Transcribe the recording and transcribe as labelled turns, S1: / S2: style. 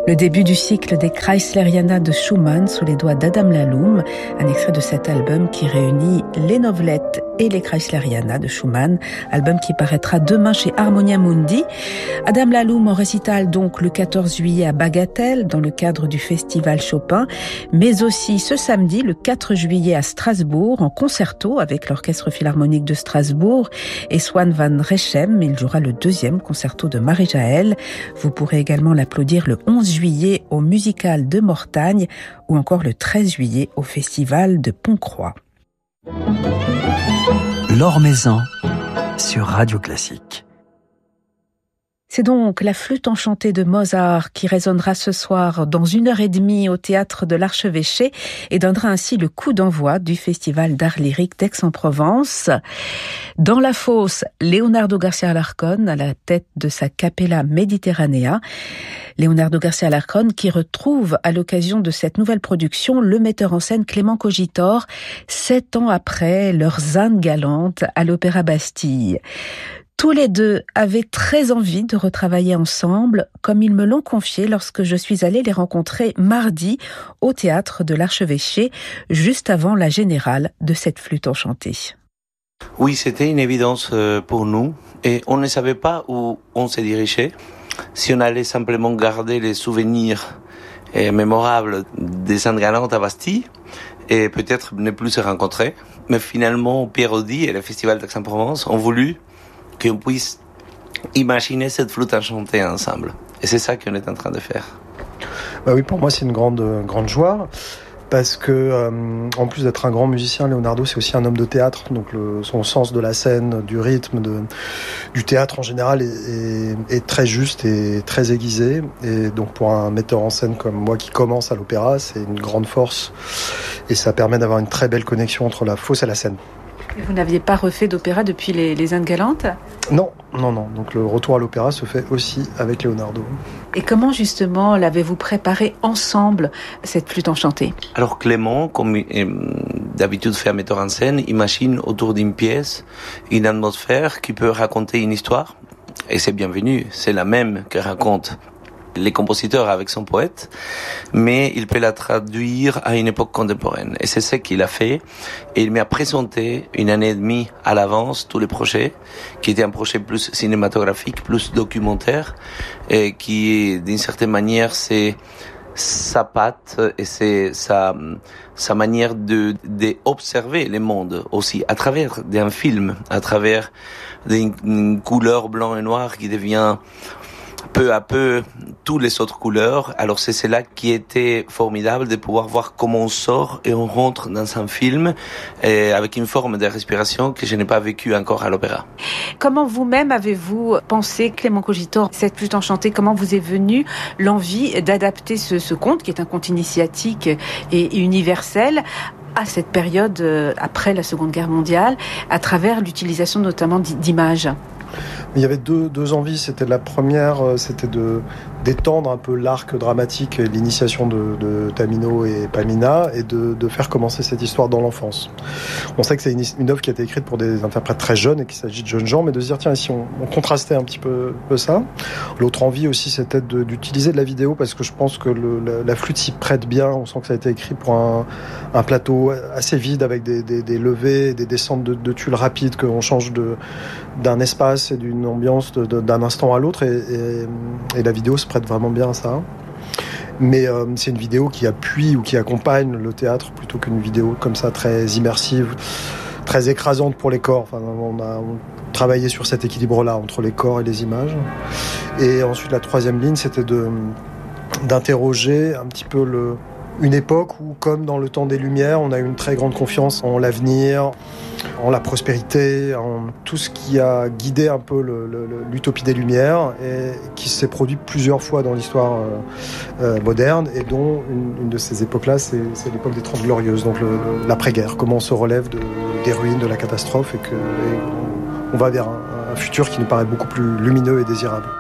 S1: Le début du cycle des Kreisleriana de Schumann sous les doigts d'Adam Laloum, un extrait de cet album qui réunit les novelettes et les Kreisleriana de Schumann, album qui paraîtra demain chez Harmonia Mundi. Adam Laloum en récital donc le 14 juillet à Bagatelle dans le cadre du festival Chopin, mais aussi ce samedi le 4 juillet à Strasbourg en concerto avec l'Orchestre Philharmonique de Strasbourg et Swan van Rechem. Il jouera le deuxième concerto de Marie-Jaël. Vous pourrez également l'applaudir le 11 juillet au Musical de Mortagne ou encore le 13 juillet au Festival de Pont-Croix.
S2: Laure Maison sur Radio Classique.
S1: C'est donc la flûte enchantée de Mozart qui résonnera ce soir dans 1h30 au théâtre de l'Archevêché et donnera ainsi le coup d'envoi du Festival d'art lyrique d'Aix-en-Provence. Dans la fosse, Leonardo García Alarcón à la tête de sa Capella Mediterranea. Leonardo García Alarcón qui retrouve à l'occasion de cette nouvelle production le metteur en scène Clément Cogitor 7 ans après leurs ânes galantes à l'Opéra Bastille. Tous les deux avaient très envie de retravailler ensemble, comme ils me l'ont confié lorsque je suis allée les rencontrer mardi au théâtre de l'Archevêché, juste avant la générale de cette flûte enchantée.
S3: Oui, c'était une évidence pour nous et on ne savait pas où on se dirigeait. Si on allait simplement garder les souvenirs mémorables des ânes galantes à Bastille et peut-être ne plus se rencontrer. Mais finalement, Pierre Audi et le Festival d'Aix-en-Provence ont voulu qu'on puisse imaginer cette flûte enchantée ensemble. Et c'est ça qu'on est en train de faire.
S4: Bah oui, pour moi, c'est une grande joie. Parce que, en plus d'être un grand musicien, Leonardo, c'est aussi un homme de théâtre. Donc, son sens de la scène, du rythme, du théâtre en général est très juste et très aiguisé. Et donc, pour un metteur en scène comme moi qui commence à l'opéra, c'est une grande force. Et ça permet d'avoir une très belle connexion entre la fosse et la scène.
S1: Et vous n'aviez pas refait d'opéra depuis les Indes galantes ?
S4: Non. Donc le retour à l'opéra se fait aussi avec Leonardo.
S1: Et comment justement l'avez-vous préparé ensemble, cette flûte enchantée ?
S3: Alors Clément, comme d'habitude fait un metteur en scène, imagine autour d'une pièce une atmosphère qui peut raconter une histoire. Et c'est bienvenu, c'est la même que raconte les compositeurs avec son poète, mais il peut la traduire à une époque contemporaine. Et c'est ce qu'il a fait. Et il m'a présenté 1 année et demie à l'avance tous les projets, qui étaient un projet plus cinématographique, plus documentaire, et qui, d'une certaine manière, c'est sa patte et c'est sa manière de observer le monde aussi à travers d'un film, à travers d'une couleur blanc et noir qui devient peu à peu toutes les autres couleurs. Alors c'est cela qui était formidable, de pouvoir voir comment on sort et on rentre dans un film avec une forme de respiration que je n'ai pas vécue encore à l'opéra.
S1: Comment vous-même avez-vous pensé, Clément Cogitor, cette flûte enchantée ? Comment vous est venue l'envie d'adapter ce conte, qui est un conte initiatique et universel, à cette période après la Seconde Guerre mondiale, à travers l'utilisation notamment d'images ?
S4: Il y avait deux envies. C'était la première, c'était d'étendre un peu l'arc dramatique, l'initiation de Tamino et Pamina, et de faire commencer cette histoire dans l'enfance. On sait que c'est une œuvre qui a été écrite pour des interprètes très jeunes et qu'il s'agit de jeunes gens, mais de se dire tiens, si on contrastait un petit peu ça. L'autre envie aussi, c'était d'utiliser de la vidéo, parce que je pense que la flûte s'y prête bien. On sent que ça a été écrit pour un plateau assez vide, avec des levées, des descentes de tuiles rapides, qu'on change d'un espace et d'une ambiance d'un instant à l'autre, et la vidéo se prête vraiment bien à ça. Mais c'est une vidéo qui appuie ou qui accompagne le théâtre plutôt qu'une vidéo comme ça très immersive, très écrasante pour les corps. Enfin, on a travaillé sur cet équilibre-là entre les corps et les images. Et ensuite, la troisième ligne, c'était d'interroger un petit peu une époque où, comme dans le temps des Lumières, on a eu une très grande confiance en l'avenir, en la prospérité, en tout ce qui a guidé un peu l'utopie des Lumières, et qui s'est produit plusieurs fois dans l'histoire moderne, et dont une de ces époques-là, c'est l'époque des 30 Glorieuses, donc l'après-guerre, comment on se relève des ruines, de la catastrophe, et on va vers un futur qui nous paraît beaucoup plus lumineux et désirable.